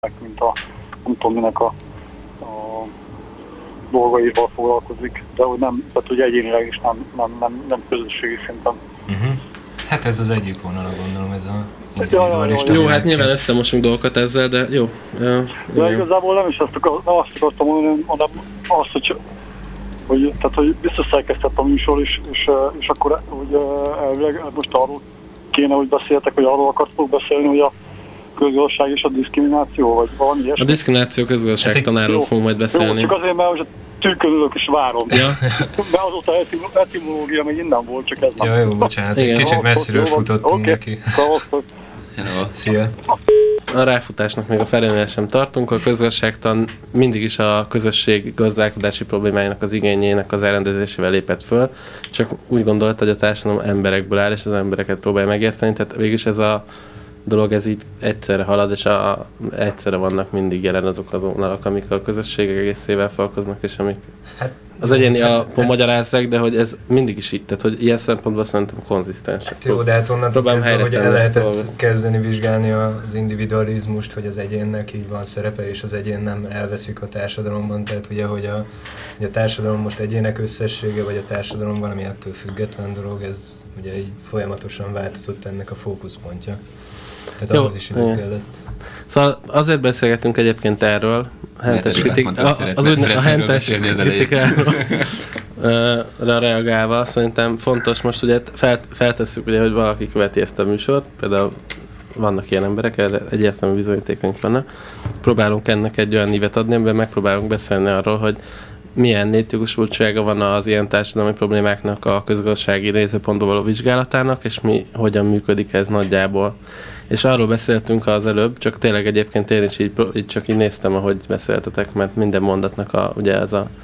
mint a nem tudom minek a dolgaival foglalkozik, de hogy nem, tehát hogy egyénileg is nem közösségi szinten. Hát ez az egyik vonala, gondolom, ez a individualista. Jó, hát nyilván összemosunk dolgokat ezzel, de jó. De igazából nem is azt akartam mondani, hanem azt, hogy visszaszerkesztett a műsor is, és akkor hogy elvileg most arról kéne, hogy beszéltek, vagy arról akartok beszélni, hogy a közgazdaság és a diszkrimináció, vagy valami ilyesmi. A diszkrimináció közgazdaságtanáról fogunk majd beszélni. Jó, csak azért, mert most tűkönülök és várom. Ja. De azóta etimológia még innen volt, csak ez nem. Jó, bocsánat, egy kicsit messziről futottunk neki. Szia! A ráfutásnak még a felénél sem tartunk. A közgazdaságtan mindig is a közösség gazdálkodási problémáinak az igényének az elrendezésével lépett föl, csak úgy gondolta, hogy a társadalom emberekből áll, és az embereket próbálja megérteni, tehát végülis ez a dolog, ez így egyszerre halad, és egyszerre vannak mindig jelen azok az vonalak, amik a közösségek egészével foglalkoznak, és amik az egyéni alapon magyarázzák, de hogy ez mindig is így, tehát hogy ilyen szempontból szerintem konzisztens. Hát jó, de hát onnantól kezdve, hogy el lehetett kezdeni vizsgálni az individualizmust, hogy az egyénnek így van szerepe, és az egyén nem elveszik a társadalomban, tehát ugye, hogy a társadalom most egyének összessége, vagy a társadalom valami ettől független dolog, ez ugye így folyamatosan változott ennek a fókuszpontja. Tehát ahhoz is idő kellett. Szóval azért beszélgetünk egyébként erről, a hentes kritikáról reagálva, szerintem fontos most ugye feltesszük, ugye, hogy valaki követi ezt a műsort, például vannak ilyen emberek, erre egyértelmű bizonyítékaink vannak. Próbálunk ennek egy olyan ívet adni, amiben megpróbálunk beszélni arról, hogy milyen létjogosultsága van az ilyen társadalmi problémáknak a közgazdasági nézőpontból való vizsgálatának, és hogyan működik ez nagyjából. És arról beszéltünk az előbb, csak tényleg egyébként én is így csak így néztem, ahogy beszéltetek, mert minden mondatnak ugye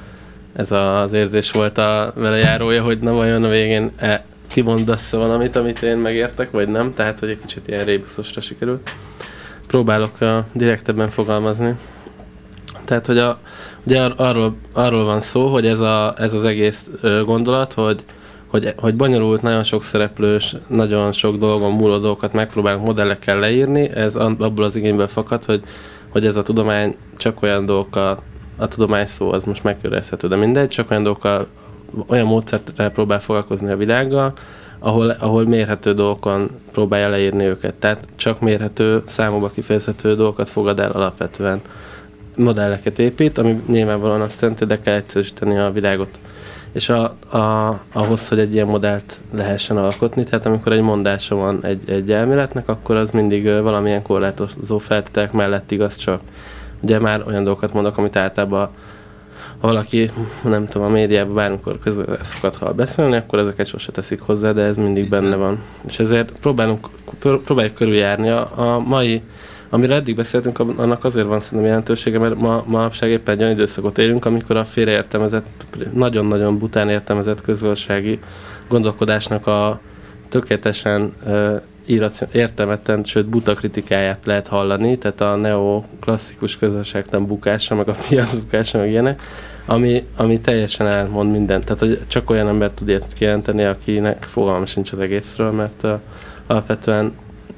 ez az érzés volt a vele járója, hogy na vajon a végén kimondasz valamit, amit én megértek, vagy nem, tehát hogy egy kicsit ilyen rébuszosra sikerült. Próbálok direktebben fogalmazni. Tehát, hogy ugye arról van szó, hogy ez az egész gondolat, hogy bonyolult, nagyon sok szereplős, nagyon sok dolgon múló dolgokat megpróbálunk modellekkel leírni, ez abból az igényből fakad, hogy ez a tudomány csak olyan dolgokkal, a tudomány szó az most megkérdezhető, de mindegy, csak olyan dolgokkal, olyan módszerrel próbál foglalkozni a világgal, ahol mérhető dolgokon próbálja leírni őket. Tehát csak mérhető, számokba kifejezhető dolgokat fogad el alapvetően. Modelleket épít, ami nyilvánvalóan azt jelenti, de kell egyszerűsíteni a világot. És ahhoz, hogy egy ilyen modellt lehessen alkotni, tehát amikor egy mondása van egy elméletnek, akkor az mindig valamilyen korlátozó feltételek mellett igaz csak. Ugye már olyan dolgokat mondok, amit általában ha valaki, nem tudom, a médiában bármikor közgazdászok hall beszélni, akkor ezeket sose teszik hozzá, de ez mindig benne van. És ezért próbáljuk körüljárni. A mai, amire eddig beszéltünk, annak azért van szerintem jelentősége, mert manapság éppen egy olyan időszakot élünk, amikor a félreértelmezett, nagyon-nagyon bután értelmezett közgazdasági gondolkodásnak a tökéletesen értelmetlen, sőt buta kritikáját lehet hallani, tehát a neoklasszikus közösségtan bukása, meg a piac bukása, meg ilyenek, ami teljesen elmond mindent. Tehát, hogy csak olyan ember tud ilyet kijelenteni, akinek fogalma sincs az egészről, mert alapvetően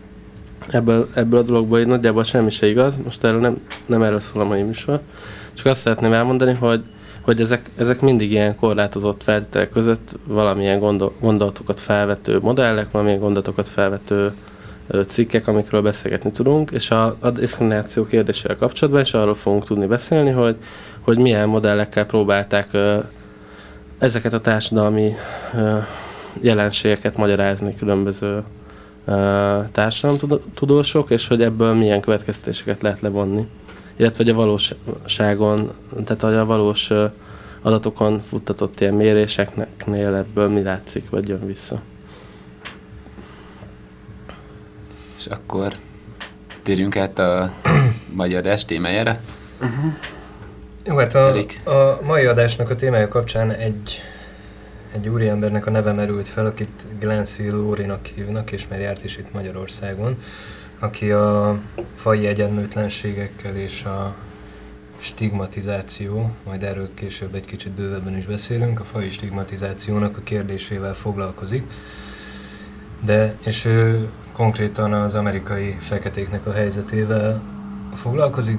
ebből a dologból nagyjából semmi se igaz. Most erről nem erről szól a mai műsor. Csak azt szeretném elmondani, hogy ezek mindig ilyen korlátozott feltételek között valamilyen gondolatokat felvető modellek, valamilyen gondolatokat felvető cikkek, amikről beszélgetni tudunk, és a diszkrimináció kérdésével kapcsolatban is arról fogunk tudni beszélni, hogy milyen modellekkel próbálták ezeket a társadalmi jelenségeket magyarázni különböző társadalomtudósok, és hogy ebből milyen következtetéseket lehet levonni. Illetve hogy a valóságon, tehát a valós adatokon futtatott ilyen méréseknél ebből mi látszik, vagy jön vissza. És akkor térjünk át a mai adás témájára. Jó, hát a mai adásnak a témája kapcsán egy úriembernek a neve merült fel, akit Glency Lórinak hívnak, és már járt is itt Magyarországon, aki a faji egyenlőtlenségekkel és a stigmatizáció, majd erről később egy kicsit bővebben is beszélünk, a faji stigmatizációnak a kérdésével foglalkozik. És ő konkrétan az amerikai feketéknek a helyzetével foglalkozik